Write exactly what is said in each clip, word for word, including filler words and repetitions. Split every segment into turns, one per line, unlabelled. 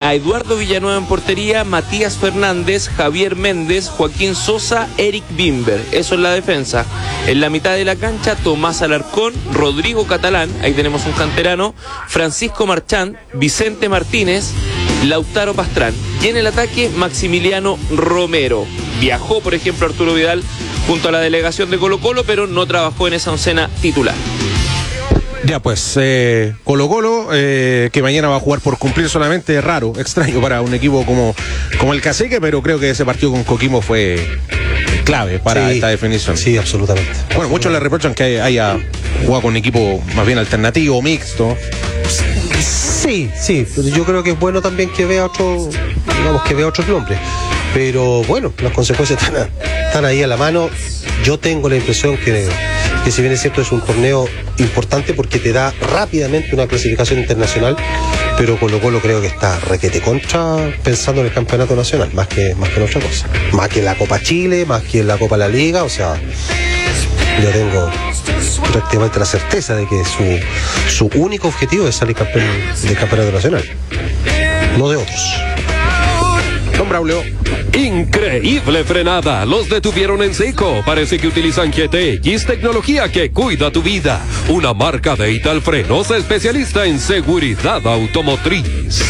a Eduardo Villanueva en portería, Matías Fernández, Javier Méndez, Joaquín Sosa, Eric Bimber. Eso es la defensa. En la mitad de la cancha, Tomás Alarcón, Rodrigo Catalán, ahí tenemos un canterano, Francisco Marchán, Vicente Martínez, Lautaro Pastrán. Y en el ataque, Maximiliano Romero. Viajó, por ejemplo, Arturo Vidal junto a la delegación de Colo-Colo, pero no trabajó en esa oncena titular.
Ya pues, eh, Colo-Colo, eh, que mañana va a jugar por cumplir solamente, raro, extraño para un equipo como, como el Cacique, pero creo que ese partido con Coquimbo fue clave para sí, esta definición.
Sí, absolutamente.
Bueno, muchos le reprochan que haya jugado con un equipo más bien alternativo, mixto.
Sí, sí, yo creo que es bueno también que vea otro, digamos que vea otros nombres. Pero bueno, las consecuencias están, a, están ahí a la mano. Yo tengo la impresión que, que si bien es cierto es un torneo importante porque te da rápidamente una clasificación internacional, pero Colo-Colo creo que está requete contra pensando en el campeonato nacional, más que, más que en otra cosa. Más que en la Copa Chile, más que en la Copa La Liga, o sea, yo tengo prácticamente la certeza de que su, su único objetivo es salir campeón del campeonato nacional, no de otros.
Don Braulio.
Increíble frenada, los detuvieron en seco. Parece que utilizan G T X, tecnología que cuida tu vida. Una marca de Italfrenos, especialista en seguridad automotriz.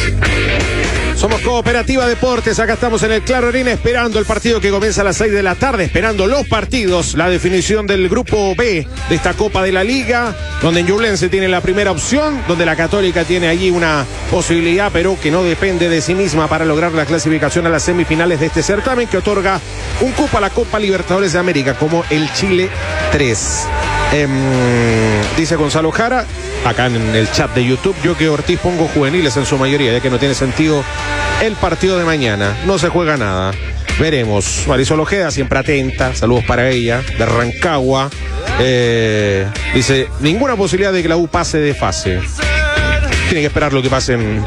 Somos Cooperativa Deportes, acá estamos en el Claro Arena esperando el partido que comienza a las seis de la tarde, esperando los partidos, la definición del grupo B de esta Copa de la Liga, donde Ñublense tiene la primera opción, donde la Católica tiene allí una posibilidad, pero que no depende de sí misma para lograr la clasificación a las semifinales de este certamen, que otorga un cupo a la Copa Libertadores de América, como el Chile tres. Eh, dice Gonzalo Jara, acá en el chat de YouTube, yo que Ortiz pongo juveniles en su mayoría, ya que no tiene sentido el partido de mañana, no se juega nada. Veremos. Marisol Ojeda, siempre atenta, saludos para ella, de Rancagua. Eh, dice, ninguna posibilidad de que la U pase de fase. Tiene que esperar lo que pase en,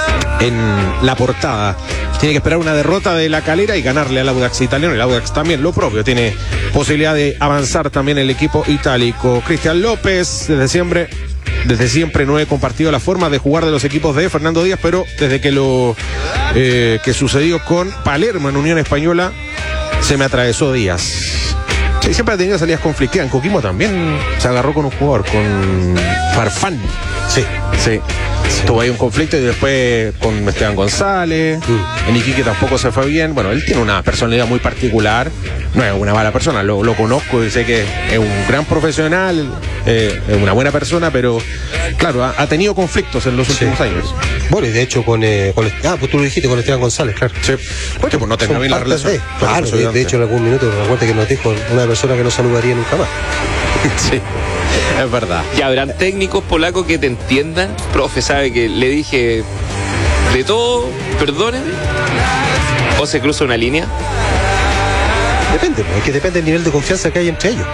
en la portada. Tiene que esperar una derrota de La Calera y ganarle al Audax italiano. El Audax también lo propio, tiene posibilidad de avanzar también el equipo itálico. Cristian López, desde siempre, desde siempre no he compartido la forma de jugar de los equipos de Fernando Díaz, pero desde que lo eh, que sucedió con Palermo en Unión Española, se me atravesó Díaz. Sí, siempre ha tenido salidas conflictivas. En Coquimbo también se agarró con un jugador, con Farfán.
Sí,
sí. Sí. Tuvo ahí un conflicto y después con Esteban González. Mm. En Iquique tampoco se fue bien. Bueno, él tiene una personalidad muy particular. No es una mala persona, lo, lo conozco y sé que es un gran profesional, eh, es una buena persona, pero claro, ha, ha tenido conflictos en los últimos sí. años.
Bueno, y de hecho con, eh, con... Ah, pues tú lo dijiste, con Esteban González, claro.
Sí. Bueno, pues no terminó bien la relación.
De, claro, de, de hecho en algún minuto recuerda que nos dijo una persona que no saludaría nunca más.
Sí. Es verdad.
Y habrán técnicos polacos que te entiendan. Profe, sabe que le dije de todo, perdóneme. ¿O se cruza una línea?
Depende, es que depende del nivel de confianza que hay entre ellos.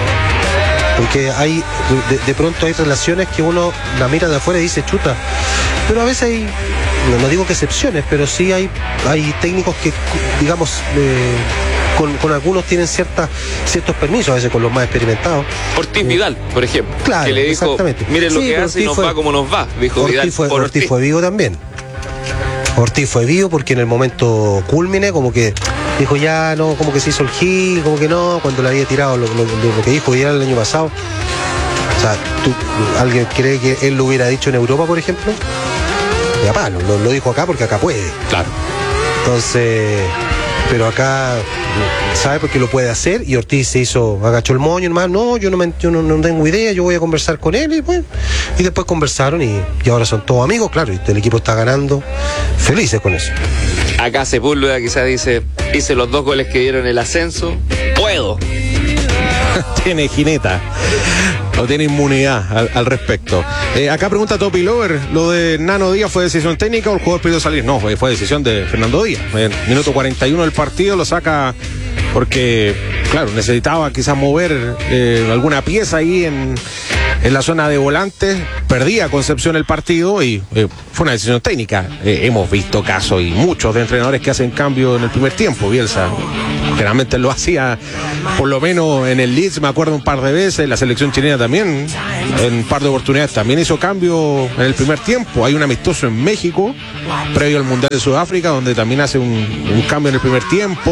Porque hay, de, de pronto hay relaciones que uno la mira de afuera y dice chuta. Pero a veces hay, no, no digo que excepciones, pero sí hay, hay técnicos que, digamos, eh, Con, con algunos tienen ciertas, ciertos permisos, a veces con los más experimentados.
Ortiz eh, Vidal, por ejemplo,
claro,
que le dijo, miren lo sí, que hace Ortiz y nos fue, va como nos va, dijo
Ortiz
Vidal.
Fue,
por
Ortiz
Ortiz
fue vivo también. Ortiz fue vivo porque en el momento cúlmine, como que dijo ya, no, como que se hizo el gil, como que no, cuando le había tirado lo, lo, lo que dijo Vidal el año pasado. O sea, ¿tú, ¿alguien cree que él lo hubiera dicho en Europa, por ejemplo? Ya palo, lo, lo dijo acá porque acá puede.
Claro.
Entonces... Pero acá sabe porque lo puede hacer y Ortiz se hizo, agachó el moño, hermano, no, yo no me, yo no, no tengo idea, yo voy a conversar con él y pues, y después conversaron y, y ahora son todos amigos, claro, y el equipo está ganando, felices con eso.
Acá Sepúlveda quizás dice, hice los dos goles que dieron el ascenso, puedo.
Tiene jineta. O tiene inmunidad al, al respecto. Eh, acá pregunta Topi Lover, ¿lo de Nano Díaz fue decisión técnica o el jugador pidió salir? No, fue, fue decisión de Fernando Díaz. En minuto cuarenta y uno del partido lo saca porque, claro, necesitaba quizás mover eh, alguna pieza ahí en, en la zona de volantes. Perdía Concepción el partido y eh, fue una decisión técnica. Eh, hemos visto casos y muchos de entrenadores que hacen cambio en el primer tiempo, Bielsa. generalmente lo hacía, por lo menos en el Leeds, me acuerdo un par de veces, la selección chilena también, en un par de oportunidades también hizo cambio en el primer tiempo. Hay un amistoso en México, previo al Mundial de Sudáfrica, donde también hace un, un cambio en el primer tiempo.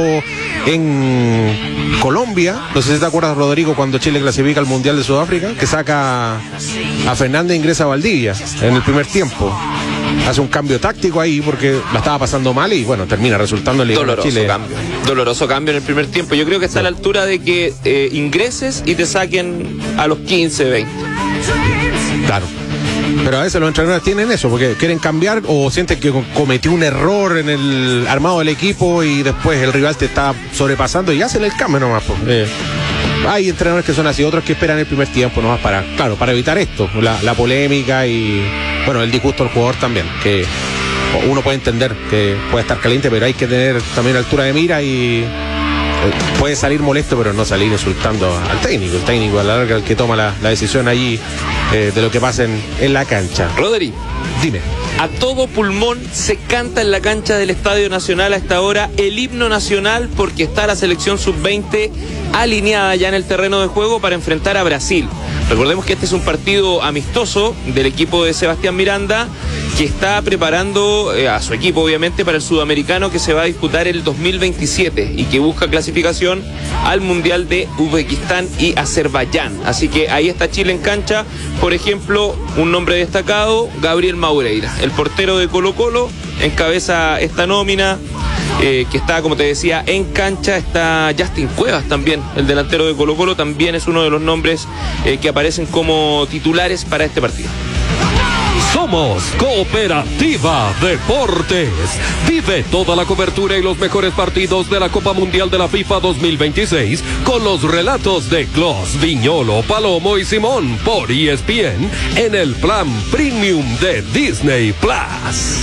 En Colombia, no sé si te acuerdas, Rodrigo, cuando Chile clasifica al Mundial de Sudáfrica, que saca a Fernández e ingresa a Valdivia en el primer tiempo. Hace un cambio táctico ahí porque la estaba pasando mal y bueno, termina resultando en
Doloroso
Chile.
cambio. Doloroso cambio en el primer tiempo. Yo creo que está sí. a la altura de que eh, ingreses y te saquen a los quince, veinte.
Claro. Pero a veces los entrenadores tienen eso, porque quieren cambiar o sienten que cometió un error en el armado del equipo y después el rival te está sobrepasando y hacen el cambio nomás. Pues. Eh, hay entrenadores que son así, otros que esperan el primer tiempo nomás para, claro, para evitar esto, la, la polémica y bueno, el disgusto del jugador también, que uno puede entender que puede estar caliente, pero hay que tener también altura de mira y puede salir molesto, pero no salir insultando al técnico. El técnico a la larga el que toma la, la decisión allí eh, de lo que pasa en, en la cancha.
Rodri,
dime.
A todo pulmón se canta en la cancha del Estadio Nacional a esta hora el himno nacional porque está la selección sub veinte alineada ya en el terreno de juego para enfrentar a Brasil. Recordemos que este es un partido amistoso del equipo de Sebastián Miranda, que está preparando eh, a su equipo obviamente para el sudamericano que se va a disputar el dos mil veintisiete y que busca clasificación al Mundial de Uzbekistán y Azerbaiyán. Así que ahí está Chile en cancha. Por ejemplo, un nombre destacado, Gabriel Maureira, el portero de Colo-Colo, encabeza esta nómina. Eh, que está, como te decía, en cancha. Está Justin Cuevas también, el delantero de Colo-Colo, también es uno de los nombres eh, que aparecen como titulares para este partido.
Somos Cooperativa Deportes. Vive toda la cobertura y los mejores partidos de la Copa Mundial de la FIFA dos mil veintiséis con los relatos de Clos, Viñolo, Palomo y Simón por E S P N en el plan Premium de Disney Plus.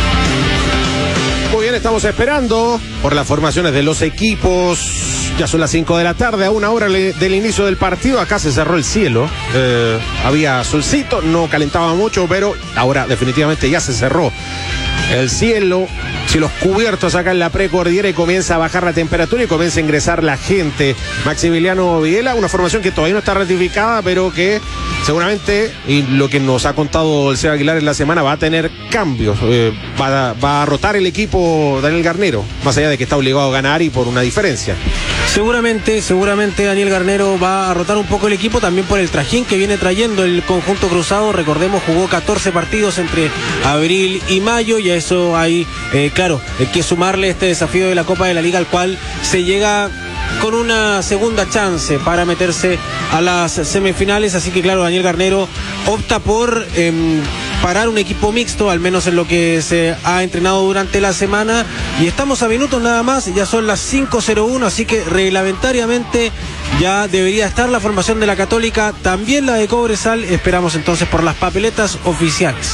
Muy bien, estamos esperando por las formaciones de los equipos. Ya son las cinco de la tarde, a una hora le, del inicio del partido. Acá se cerró el cielo. Eh, había solcito, no calentaba mucho, pero ahora definitivamente ya se cerró el cielo. Cielos cubiertos acá en la precordillera y comienza a bajar la temperatura y comienza a ingresar la gente. Maximiliano Videla, una formación que todavía no está ratificada, pero que seguramente, y lo que nos ha contado el Seba Aguilar en la semana, va a tener cambios. Eh, va, a, va a rotar el equipo Daniel Garnero, más allá de que está obligado a ganar y por una diferencia.
Seguramente, seguramente Daniel Garnero va a rotar un poco el equipo, también por el trajín que viene trayendo el conjunto cruzado. Recordemos, jugó catorce partidos entre abril y mayo, y a eso hay, eh, claro, hay que sumarle este desafío de la Copa de la Liga, al cual se llega con una segunda chance para meterse a las semifinales. Así que claro, Daniel Garnero opta por eh, parar un equipo mixto, al menos en lo que se ha entrenado durante la semana, y estamos a minutos nada más, ya son las cinco cero uno, así que reglamentariamente ya debería estar la formación de la Católica, también la de Cobresal. Esperamos entonces por las papeletas oficiales.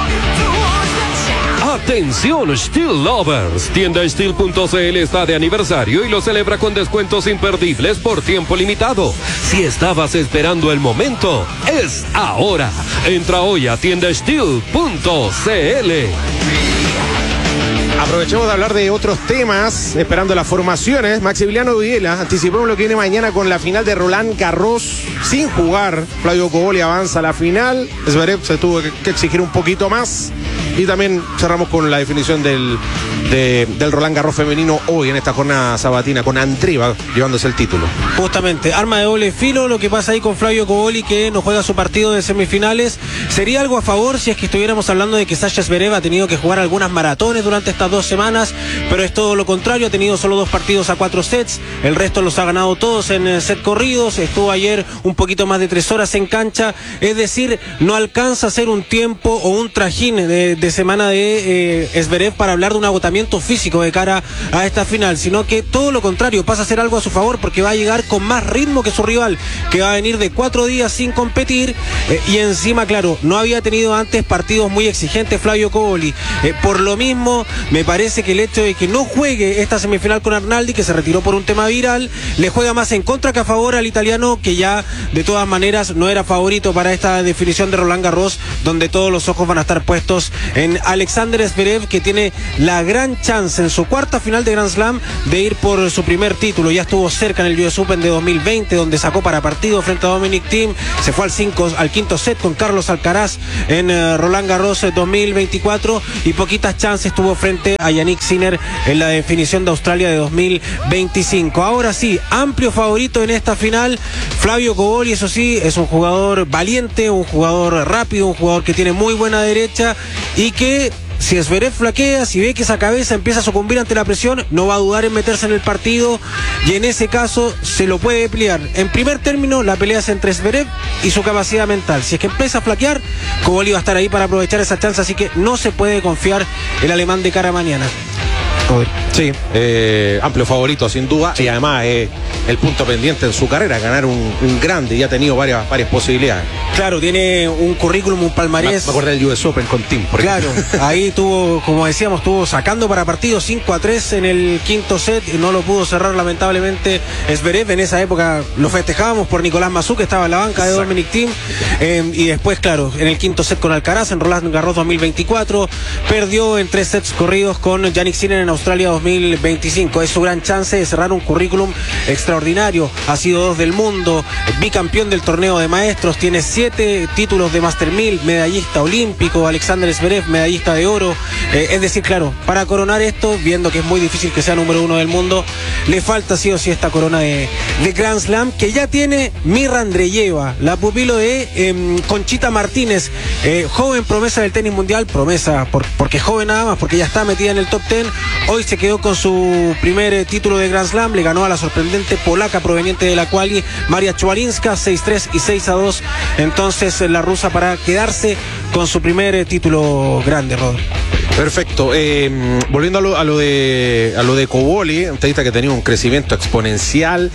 Atención Steel Lovers, tienda steel punto c l está de aniversario y lo celebra con descuentos imperdibles por tiempo limitado. Si estabas esperando el momento, es ahora. Entra hoy a tienda steel punto c l.
Aprovechemos de hablar de otros temas, esperando las formaciones. Maximiliano Videla, anticipamos lo que viene mañana con la final de Roland Garros sin jugar. Flavio Cobolli avanza a la final. Zverev se tuvo que, que exigir un poquito más. Y también cerramos con la definición del, de, del Roland Garros femenino hoy en esta jornada sabatina, con Andrieva llevándose el título.
Justamente, arma de doble filo lo que pasa ahí con Flavio Cobolli, que no juega su partido de semifinales. Sería algo a favor si es que estuviéramos hablando de que Sasha Zverev ha tenido que jugar algunas maratones durante estas dos semanas, pero es todo lo contrario. Ha tenido solo dos partidos a cuatro sets, el resto los ha ganado todos en set corridos. Estuvo ayer un poquito más de tres horas en cancha, es decir, no alcanza a ser un tiempo o un trajín de, de semana de eh, Zverev para hablar de un agotamiento físico de cara a esta final, sino que todo lo contrario, pasa a ser algo a su favor, porque va a llegar con más ritmo que su rival, que va a venir de cuatro días sin competir, eh, y encima, claro, no había tenido antes partidos muy exigentes Flavio Cobolli. Eh, por lo mismo, me parece que el hecho de que no juegue esta semifinal con Arnaldi, que se retiró por un tema viral, le juega más en contra que a favor al italiano, que ya de todas maneras no era favorito para esta definición de Roland Garros, donde todos los ojos van a estar puestos en Alexander Zverev, que tiene la gran chance en su cuarta final de Grand Slam de ir por su primer título. Ya estuvo cerca en el U S Open de dos mil veinte, donde sacó para partido frente a Dominic Thiem. Se fue al, cinco, al quinto set con Carlos Alcaraz en uh, Roland Garros dos mil veinticuatro, y poquitas chances tuvo frente a Yannick Sinner en la definición de Australia de dos mil veinticinco. Ahora sí, amplio favorito en esta final Flavio Cobolli. Eso sí, es un jugador valiente, un jugador rápido, un jugador que tiene muy buena derecha, y que si Zverev flaquea, si ve que esa cabeza empieza a sucumbir ante la presión, no va a dudar en meterse en el partido, y en ese caso se lo puede pelear. En primer término, la pelea es entre Zverev y su capacidad mental. Si es que empieza a flaquear, Cobolli va a estar ahí para aprovechar esa chance, así que no se puede confiar el alemán de cara a mañana.
Sí, eh, amplio favorito sin duda, sí. Y además eh, el punto pendiente en su carrera, ganar un, un grande, y ha tenido varias, varias posibilidades.
Claro, tiene un currículum, un palmarés.
Me acuerdo del U S Open con Thiem, por
Claro,
ejemplo.
Ahí tuvo, como decíamos, estuvo sacando para partido cinco a tres en el quinto set, y no lo pudo cerrar lamentablemente Zverev. En esa época lo festejábamos por Nicolás Mazú, que estaba en la banca de Exacto. Dominic Thiem, eh, y después, claro, en el quinto set con Alcaraz en Roland Garros dos mil veinticuatro, perdió en tres sets corridos con Yannick Sinner en Australia dos mil veinticinco. Es su gran chance de cerrar un currículum extraordinario. Ha sido dos del mundo, bicampeón del torneo de maestros, tiene siete títulos de Master mil, medallista olímpico. Alexander Zverev, medallista de oro. Eh, es decir, claro, para coronar esto, viendo que es muy difícil que sea número uno del mundo, le falta sí o sí esta corona de, de Grand Slam, que ya tiene Mirra Andreeva, la pupilo de eh, Conchita Martínez, eh, joven promesa del tenis mundial, promesa por, porque joven nada más, porque ya está metida en el top ten. Hoy se quedó con su primer eh, título de Grand Slam, le ganó a la sorprendente polaca proveniente de la quali, Maria Chwalinska, seis tres y seis a dos. Entonces la rusa para quedarse con su primer eh, título grande, Rodri.
Perfecto. Eh, volviendo a lo, a lo de a lo de Cobolli, un tenista que ha tenido un crecimiento exponencial,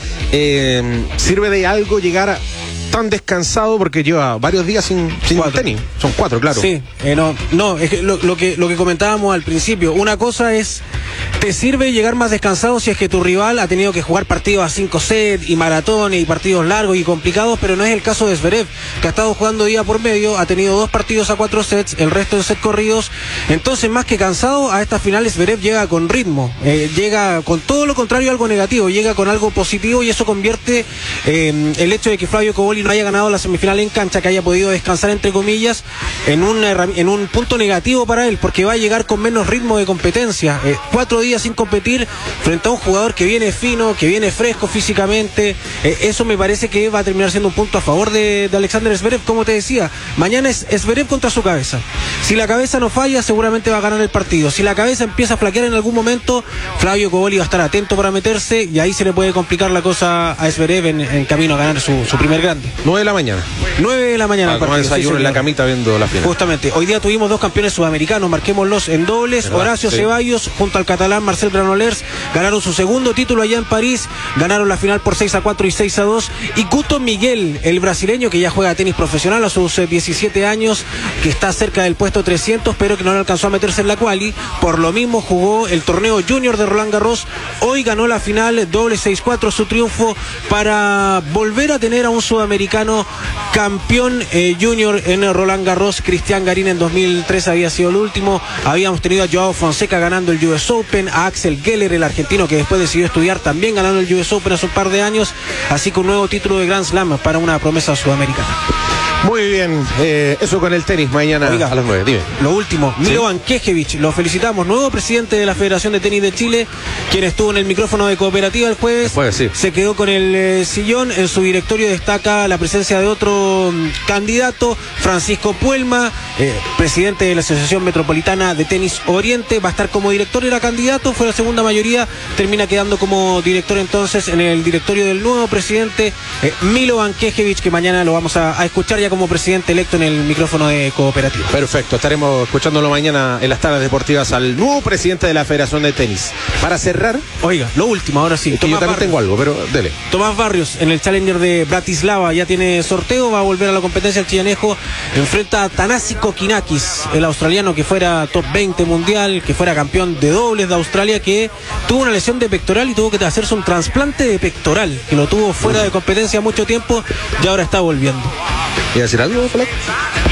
eh, ¿sirve de algo llegar a tan descansado, porque lleva varios días sin, sin tenis? Son cuatro, claro.
Sí, eh, no, no, es que lo, lo que lo que comentábamos al principio, una cosa es, te sirve llegar más descansado si es que tu rival ha tenido que jugar partidos a cinco sets y maratones y partidos largos y complicados, pero no es el caso de Zverev, que ha estado jugando día por medio, ha tenido dos partidos a cuatro sets, el resto de sets corridos. Entonces, más que cansado, a estas finales Zverev llega con ritmo, eh, llega con todo lo contrario a algo negativo, llega con algo positivo, y eso convierte eh, el hecho de que Flavio Cobolli no haya ganado la semifinal en cancha, que haya podido descansar entre comillas, en un, en un punto negativo para él, porque va a llegar con menos ritmo de competencia, eh, cuatro días sin competir frente a un jugador que viene fino, que viene fresco físicamente. Eh, eso me parece que va a terminar siendo un punto a favor de, de Alexander Zverev. Como te decía, mañana es Zverev contra su cabeza. Si la cabeza no falla, seguramente va a ganar el partido. Si la cabeza empieza a flaquear en algún momento, Flavio Cobolli va a estar atento para meterse, y ahí se le puede complicar la cosa a Zverev en, en camino a ganar su, su primer grande.
nueve de la mañana.
nueve de la mañana.
Ah, con el desayuno sí, en la camita viendo la final.
Justamente, hoy día tuvimos dos campeones sudamericanos, marquémoslos en dobles. ¿Verdad? Horacio sí. Ceballos junto al catalán Marcel Granollers ganaron su segundo título allá en París, ganaron la final por seis a cuatro y seis a dos. Y Guto Miguel, el brasileño, que ya juega tenis profesional a sus diecisiete años, que está cerca del puesto trescientos, pero que no le alcanzó a meterse en la quali, por lo mismo jugó el torneo junior de Roland Garros. Hoy ganó la final doble seis cuatro, su triunfo para volver a tener a un sudamericano campeón eh, junior en Roland Garros. Cristian Garín en dos mil tres había sido el último. Habíamos tenido a Joao Fonseca ganando el U S Open, a Axel Geller, el argentino, que después decidió estudiar, también ganando el U S Open hace un par de años. Así que un nuevo título de Grand Slam para una promesa sudamericana.
Muy bien, eh, eso con el tenis mañana. Oiga, a las nueve, dime.
Lo último,
¿Sí?
Milovan Kekevich, lo felicitamos, nuevo presidente de la Federación de Tenis de Chile, quien estuvo en el micrófono de Cooperativa el jueves, el jueves sí. Se quedó con el eh, sillón. En su directorio destaca la presencia de otro um, candidato, Francisco Puelma, eh, presidente de la Asociación Metropolitana de Tenis Oriente, va a estar como director, era candidato, fue la segunda mayoría, termina quedando como director entonces en el directorio del nuevo presidente, eh, Milovan Kekevich, que mañana lo vamos a, a escuchar ya como presidente electo en el micrófono de Cooperativa.
Perfecto, estaremos escuchándolo mañana en las tardes deportivas al nuevo presidente de la Federación de Tenis. Para cerrar,
oiga, lo último, ahora sí.
Yo también Barrios. tengo algo, pero dele.
Tomás Barrios, en el Challenger de Bratislava, ya tiene sorteo, va a volver a la competencia. El chillanejo enfrenta a Thanasi Kokinakis, el australiano que fuera top veinte mundial, que fuera campeón de dobles de Australia, que tuvo una lesión de pectoral y tuvo que hacerse un trasplante de pectoral, que lo tuvo fuera de competencia mucho tiempo y ahora está volviendo.
¿Y decir algo, Flaco?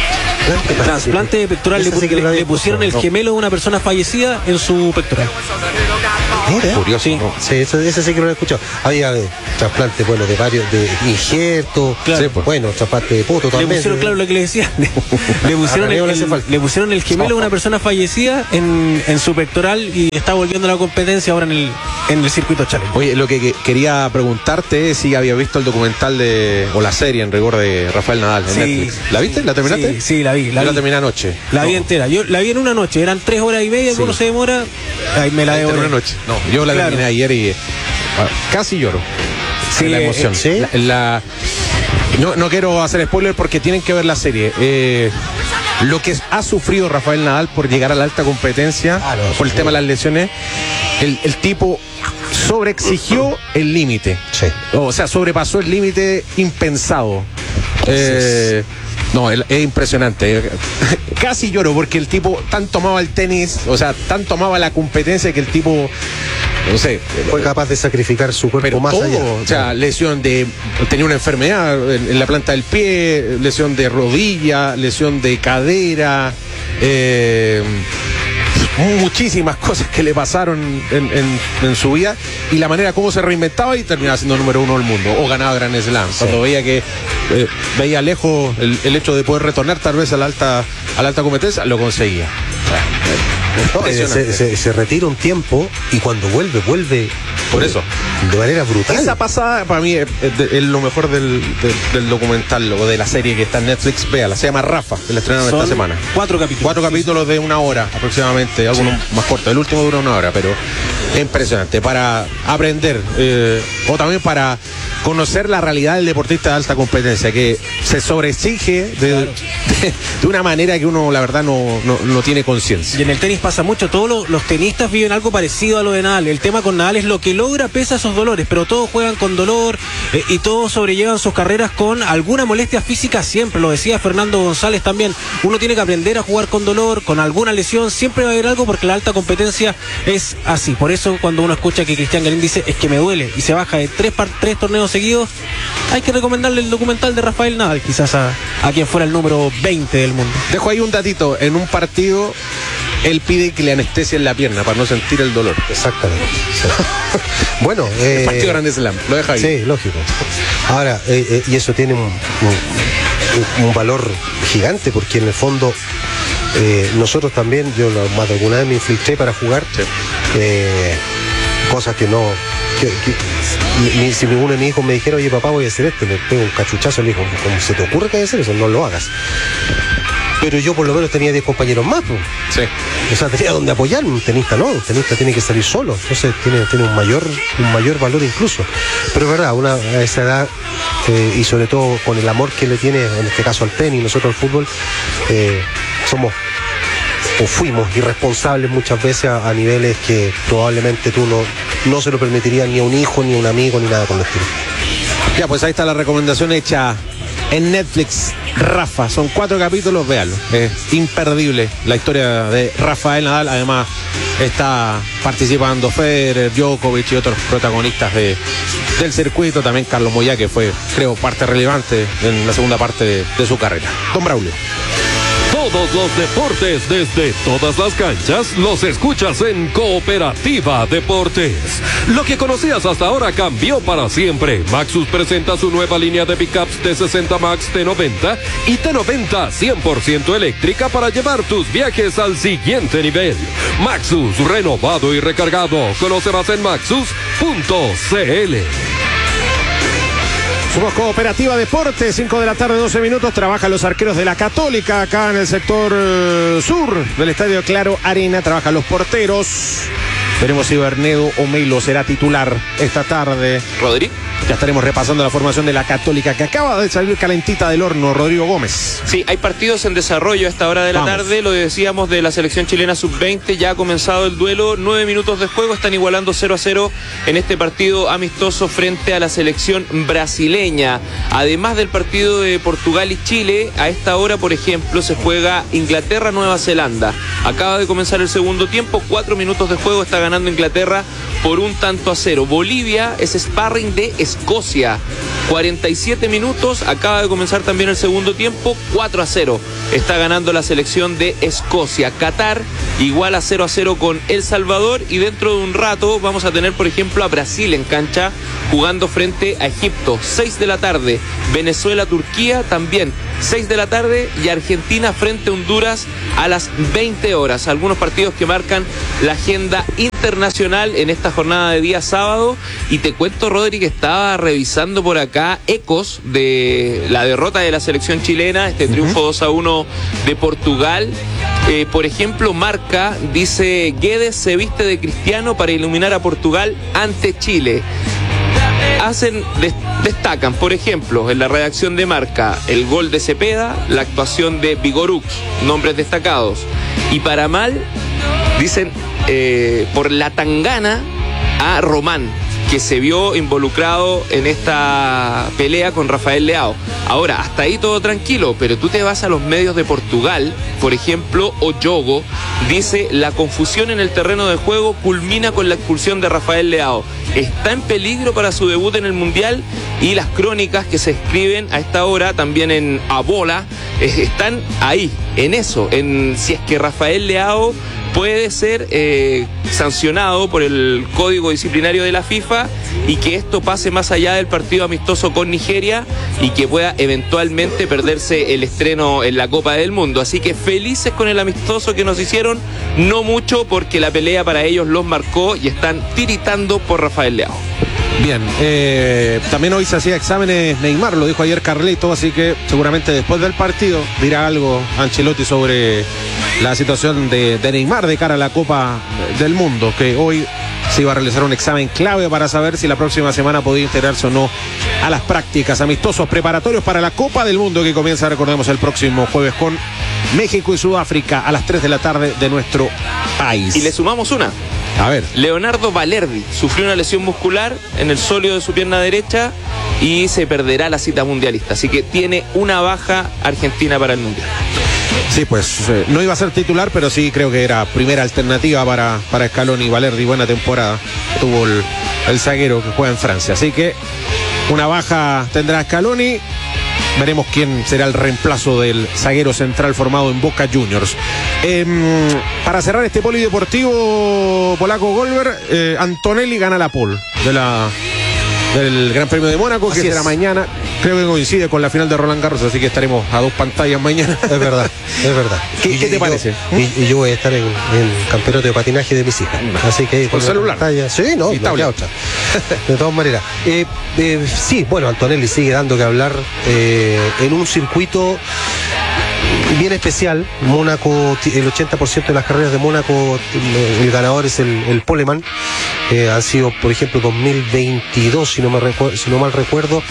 Trasplante,
Trasplante pectoral. Le,
Ese sí que
le-
no lo había
le pusieron el
escuchado, no.
gemelo de una persona fallecida en su pectoral.
Mira.
Curioso.
Sí.
¿no?
Sí, eso, ese sí que no lo he escuchado. Había eh, trasplantes, bueno, de varios, de injertos,
Claro.
sí, pues, bueno, trasplante de poto
Le
también.
pusieron,
sí.
claro, lo que le decía. Le, le pusieron,
A Raneo
el,
le hace
el-
falta.
le pusieron el gemelo de una persona fallecida en, en su pectoral y está volviendo a la competencia ahora en el, en el circuito challenge.
Oye, lo que, que quería preguntarte es si había visto el documental de, o la serie en rigor de Rafael Nadal en
Sí.
Netflix. ¿La viste? ¿La terminaste?
Sí, sí, la vi. La
Yo la
vi.
terminé anoche.
La vi
No.
entera. Yo la vi en una noche. Eran tres horas y media.
Sí.
¿Cómo se demora? Ahí me la
En
devoré.
una noche. No, yo la
Claro.
terminé ayer y ah, casi lloro.
Sí,
de la emoción.
eh, ¿sí?
La- la- no, no quiero hacer spoiler porque tienen que ver la serie. Eh, lo que ha sufrido Rafael Nadal por llegar a la alta competencia,
Ah, no,
por el
sí.
tema de las lesiones, el, el tipo sobreexigió el límite.
Sí.
O sea, sobrepasó el límite impensado. Eh, no, el- es impresionante. Casi lloro porque el tipo tanto amaba el tenis, o sea, tanto amaba la competencia que el tipo, no sé,
Fue capaz de sacrificar su cuerpo
pero
más
todo,
allá.
o sea, lesión de, tenía una enfermedad en, en la planta del pie, lesión de rodilla, lesión de cadera, eh, muchísimas cosas que le pasaron en, en- en su vida y la manera como se reinventaba y terminaba siendo número uno del mundo o ganaba Grand Slam. Cuando veía que eh, veía lejos el, el hecho de poder retornar tal vez a la alta, a la alta competencia, lo conseguía.
No, eh, se, se- se retira un tiempo y cuando vuelve, vuelve
Por eso.
de manera brutal.
Esa pasada para mí es, es de- es lo mejor del, del- del documental o de la serie que está en Netflix. Véala, se llama Rafa, que la estrenaron
Son
esta semana.
cuatro capítulos.
Cuatro capítulos de una hora aproximadamente, algunos más cortos. El último dura una hora, pero es impresionante para aprender eh, o también para conocer la realidad del deportista de alta competencia que se sobreexige de, de, de una manera que uno la verdad no, no, no tiene
Y
conciencia.
en el tenis pasa mucho, todos los, los tenistas viven algo parecido a lo de Nadal. El tema con Nadal es lo que logra pese a esos dolores, pero todos juegan con dolor eh, y todos sobrellevan sus carreras con alguna molestia física siempre. Lo decía Fernando González también. Uno tiene que aprender a jugar con dolor, con alguna lesión. Siempre va a haber algo porque la alta competencia es así. Por eso cuando uno escucha que Cristian Garín dice es que me duele y se baja de tres, par- tres torneos seguidos, hay que recomendarle el documental de Rafael Nadal, quizás a, a quien fuera el número veinte del mundo.
Dejo ahí un datito, en un partido él pide que le anestesien la pierna para no sentir el dolor.
Exactamente. Sí. Bueno,
El
eh,
partido Grande Slam, lo deja ahí.
sí, lógico. Ahora, eh, eh, y eso tiene un, un- un valor gigante porque en el fondo eh, nosotros también, yo la- más de alguna vez me infiltré para jugar,
Sí.
eh, cosas que no... que- que- ni- ni si uno de mis hijos me dijera, oye papá, voy a hacer esto, le pego un cachuchazo, le dijo, ¿cómo se te ocurre que hay que hacer eso? No lo hagas. Pero yo por lo menos tenía diez compañeros más, pues.
Sí.
O sea, tenía donde apoyarme, un tenista no, un tenista tiene que salir solo, entonces tiene, tiene un mayor, un mayor valor incluso. Pero es verdad, una, a esa edad, eh, y sobre todo con el amor que le tiene, en este caso al tenis, nosotros al fútbol, eh, somos o fuimos irresponsables muchas veces a, a niveles que probablemente tú no, no se lo permitirías ni a un hijo, ni a un amigo, ni nada con el estilo.
Ya, pues ahí está la recomendación hecha en Netflix. Rafa, son cuatro capítulos, véanlo. Es imperdible la historia de Rafael Nadal. Además, está participando Federer, Djokovic y otros protagonistas de, del circuito. También Carlos Moyá, que fue, creo, parte relevante en la segunda parte de, de su carrera. Don Braulio.
Todos los deportes desde todas las canchas los escuchas en Cooperativa Deportes. Lo que conocías hasta ahora cambió para siempre. Maxus presenta su nueva línea de pickups T sesenta Max, T noventa y T noventa cien por ciento eléctrica para llevar tus viajes al siguiente nivel. Maxus, renovado y recargado. Conoce más en maxus punto c l.
Somos Cooperativa Deportes, cinco de la tarde, doce minutos. Trabajan los arqueros de la Católica acá en el sector eh, sur del Estadio Claro Arena. Trabajan los porteros. Veremos si Bernedo o Melo será titular esta tarde.
Rodri.
Ya estaremos repasando la formación de la Católica que acaba de salir calentita del horno, Rodrigo Gómez.
Sí, hay partidos en desarrollo a esta hora de la
Vamos.
tarde, lo decíamos de la selección chilena sub veinte, ya ha comenzado el duelo, nueve minutos de juego, están igualando cero a cero en este partido amistoso frente a la selección brasileña. Además del partido de Portugal y Chile, a esta hora, por ejemplo, se juega Inglaterra-Nueva Zelanda. Acaba de comenzar el segundo tiempo, cuatro minutos de juego, está ganando Inglaterra por un tanto a cero. Bolivia es sparring de Escocia. cuarenta y siete minutos, acaba de comenzar también el segundo tiempo, cuatro a cero. Está ganando la selección de Escocia. Qatar igual a cero a cero con El Salvador, y dentro de un rato vamos a tener, por ejemplo, a Brasil en cancha jugando frente a Egipto. seis de la tarde. Venezuela-Turquía también seis de la tarde, y Argentina frente a Honduras a las veinte horas. Algunos partidos que marcan la agenda internacional en esta jornada de día sábado. Y te cuento, Rodri, que estaba revisando por acá ecos de la derrota de la selección chilena, este triunfo uh-huh. dos a uno de Portugal. Eh, por ejemplo, Marca dice: Guedes se viste de Cristiano para iluminar a Portugal ante Chile. Hacen, des, destacan, por ejemplo, en la redacción de Marca, el gol de Cepeda, la actuación de Vigorux, nombres destacados. Y para mal, dicen eh, por la tangana a Román, que se vio involucrado en esta pelea con Rafael Leao. Ahora, hasta ahí todo tranquilo, pero tú te vas a los medios de Portugal, por ejemplo, Oyogo dice: la confusión en el terreno de juego culmina con la expulsión de Rafael Leao. Está en peligro para su debut en el Mundial, y las crónicas que se escriben a esta hora, también en Abola, eh, están ahí, en eso, en si es que Rafael Leao puede ser eh, sancionado por el código disciplinario de la FIFA, y que esto pase más allá del partido amistoso con Nigeria, y que pueda eventualmente perderse el estreno en la Copa del Mundo. Así que felices con el amistoso que nos hicieron, no mucho, porque la pelea para ellos los marcó y están tiritando por Rafael Leao.
Bien, eh, también hoy se hacía exámenes Neymar, lo dijo ayer Carleto, así que seguramente después del partido dirá algo Ancelotti sobre la situación de, de Neymar de cara a la Copa del Mundo, que hoy se iba a realizar un examen clave para saber si la próxima semana podía integrarse o no a las prácticas amistosos preparatorios para la Copa del Mundo, que comienza, recordemos, el próximo jueves con México y Sudáfrica a las tres de la tarde de nuestro país.
Y le sumamos una.
A ver.
Leonardo Valerdi sufrió una lesión muscular en el sóleo de su pierna derecha y se perderá la cita mundialista. Así que tiene una baja Argentina para el Mundial.
Sí, pues eh, no iba a ser titular, pero sí creo que era primera alternativa para, para Scaloni. Valerdi, buena temporada tuvo el, el zaguero que juega en Francia. Así que una baja tendrá Scaloni. Veremos quién será el reemplazo del zaguero central formado en Boca Juniors. Eh, para cerrar este polideportivo polaco Goldberg, eh, Antonelli gana la pole de la, del Gran Premio de Mónaco, así que será mañana. Creo que coincide con la final de Roland Garros, así que estaremos a dos pantallas mañana.
Es verdad, es verdad.
¿Qué, ¿qué te
yo,
parece?
Y, y yo voy a estar en, en campeonato de patinaje de mis hijas. Así que
con celular.
Pantalla, sí, no, no otra. De todas maneras. Eh, eh, sí, bueno, Antonelli sigue dando que hablar eh, en un circuito bien especial. Mónaco, el ochenta por ciento de las carreras de Mónaco, el ganador es el, el Poleman. Eh, han sido, por ejemplo, dos mil veintidós, si no, me recu- si no mal recuerdo,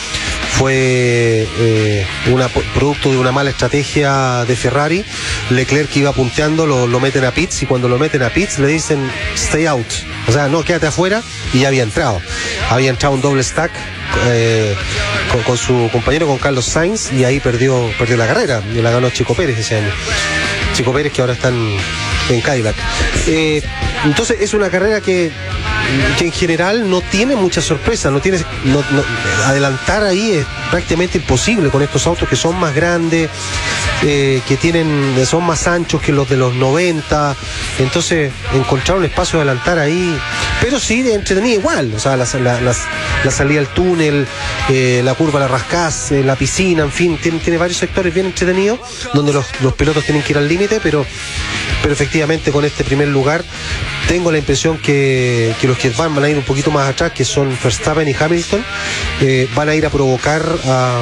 fue eh, una, producto de una mala estrategia de Ferrari. Leclerc, que iba punteando, lo, lo meten a pits, y cuando lo meten a pits le dicen stay out, o sea, no, quédate afuera, y ya había entrado. Había entrado un doble stack eh, con, con su compañero, con Carlos Sainz, y ahí perdió, perdió la carrera, y la ganó Chico Pérez ese año. Chico Pérez, que ahora está en, en Cadillac. Eh, entonces es una carrera que que en general no tiene mucha sorpresa, no tiene, no, no, adelantar ahí es prácticamente imposible con estos autos que son más grandes, eh, que tienen, son más anchos que los de los noventa, entonces encontrar un espacio de adelantar ahí, pero sí de entretenida igual, o sea, la, la, la, la salida al túnel, eh, la curva, la rascás, eh, la piscina, en fin, tiene, tiene varios sectores bien entretenidos, donde los, los pilotos tienen que ir al límite, pero, pero efectivamente con este primer lugar tengo la impresión que, que los que van, van a ir un poquito más atrás, que son Verstappen y Hamilton, eh, van a ir a provocar a,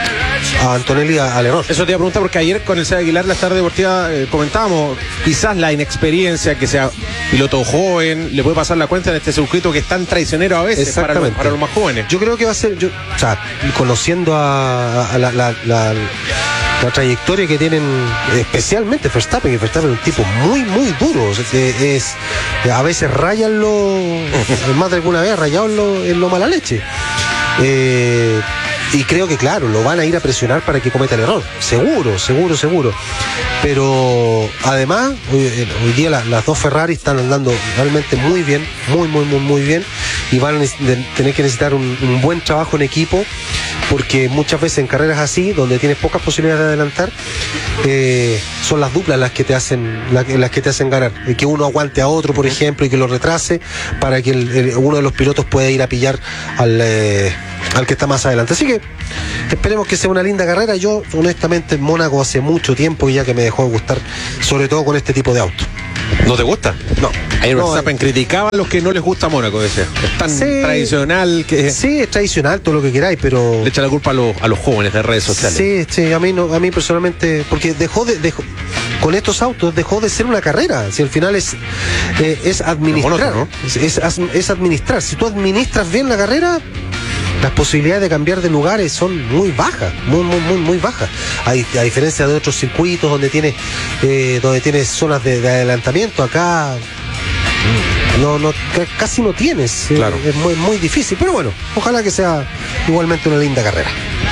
a Antonelli al error.
Eso te iba a preguntar, porque ayer con el Seba Aguilar, la tarde deportiva, eh, comentábamos quizás la inexperiencia, que sea piloto joven, le puede pasar la cuenta en este circuito que es tan traicionero a veces para los, para los más jóvenes.
Yo creo que va a ser, yo, o sea, conociendo a, a la, la, la la trayectoria que tienen, especialmente Verstappen, que Verstappen es un tipo muy, muy duro, o sea, que es, a veces rayan lo, más de alguna vez rayado en lo, en lo mala leche. Eh, y creo que claro, lo van a ir a presionar para que cometa el error, seguro, seguro, seguro. Pero además, hoy, hoy día la, las dos Ferrari están andando realmente muy bien, muy, muy, muy, muy bien, y van a tener que necesitar un, un buen trabajo en equipo, porque muchas veces en carreras así, donde tienes pocas posibilidades de adelantar, eh, son las duplas las que te hacen, las, las que te hacen ganar. Eh, que uno aguante a otro, por ejemplo, y que lo retrase para que el, el, uno de los pilotos pueda ir a pillar al, eh, al que está más adelante. Así que esperemos que sea una linda carrera. Yo, honestamente, en Mónaco hace mucho tiempo ya que me dejó de gustar, sobre todo con este tipo de autos.
¿No te gusta?
No.
Ayer
no,
Verstappen
eh,
criticaba a los que no les gusta Mónaco, decía. Es tan
sí,
tradicional que
sí, es tradicional, todo lo que queráis, pero
le echa la culpa a los, a los jóvenes de redes sociales.
Sí, sí, a mí no, a mí personalmente, porque dejó de, dejó, con estos autos dejó de ser una carrera. Si al final es eh, es administrar,
monótono, ¿no?
es, es, es administrar. Si tú administras bien la carrera, las posibilidades de cambiar de lugares son muy bajas, muy, muy, muy, muy bajas. A, a diferencia de otros circuitos donde tienes, eh, donde tienes zonas de, de adelantamiento, acá no, no, casi no tienes.
Claro.
Eh, es muy, muy difícil, pero bueno, ojalá que sea igualmente una linda carrera.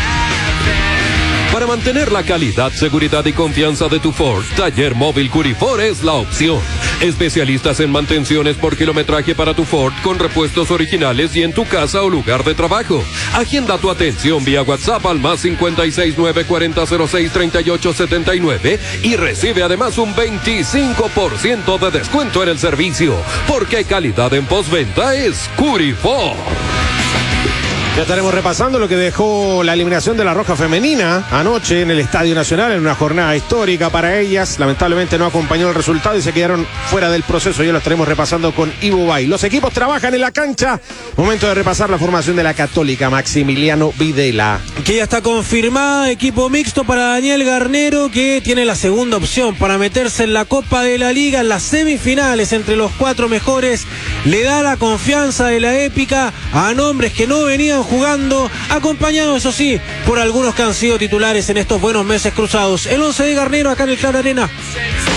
Para mantener la calidad, seguridad y confianza de tu Ford, Taller Móvil Curifor es la opción. Especialistas en mantenciones por kilometraje para tu Ford con repuestos originales y en tu casa o lugar de trabajo. Agenda tu atención vía WhatsApp al más cincuenta y seis, nueve cuarenta, cero seis, treinta y ocho setenta y nueve y recibe además un veinticinco por ciento de descuento en el servicio, porque calidad en postventa es Curifor.
Ya estaremos repasando lo que dejó la eliminación de la Roja Femenina anoche en el Estadio Nacional, en una jornada histórica para ellas. Lamentablemente no acompañó el resultado y se quedaron fuera del proceso. Ya lo estaremos repasando con Ivo Bay. Los equipos trabajan en la cancha. Momento de repasar la formación de la Católica, Maximiliano Videla.
Que ya está confirmada, equipo mixto para Daniel Garnero, que tiene la segunda opción para meterse en la Copa de la Liga, en las semifinales entre los cuatro mejores. Le da la confianza de la épica a nombres que no venían jugando, acompañado, eso sí, por algunos que han sido titulares en estos buenos meses cruzados. El once de Garnero acá en el Claro Arena.